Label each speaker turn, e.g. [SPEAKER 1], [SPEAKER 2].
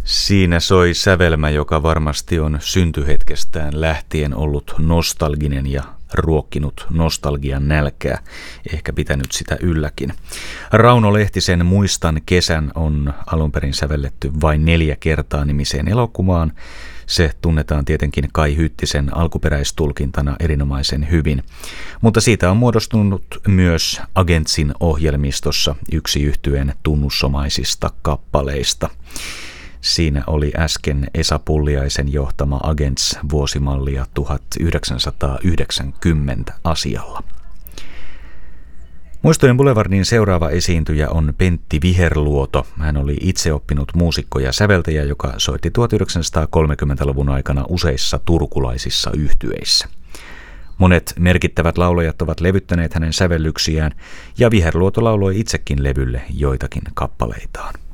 [SPEAKER 1] Siinä soi sävelmä, joka varmasti on syntyhetkestään lähtien ollut nostalginen ja ruokkinut nostalgian nälkää, ehkä pitänyt sitä ylläkin. Rauno Lehtisen Muistan kesän on alun perin sävelletty vain 4 kertaa -nimiseen elokuvaan. Se tunnetaan tietenkin Kai Hyttisen alkuperäistulkintana erinomaisen hyvin, mutta siitä on muodostunut myös Agentsin ohjelmistossa yksi yhtyeen tunnusomaisista kappaleista. Siinä oli äsken Esa Pulliaisen johtama Agents vuosimallia 1990 asialla. Muistojen Boulevardin seuraava esiintyjä on Pentti Viherluoto. Hän oli itseoppinut muusikko ja säveltäjä, joka soitti 1930-luvun aikana useissa turkulaisissa yhtyeissä. Monet merkittävät laulajat ovat levyttäneet hänen sävellyksiään, ja Viherluoto lauloi itsekin levylle joitakin kappaleitaan.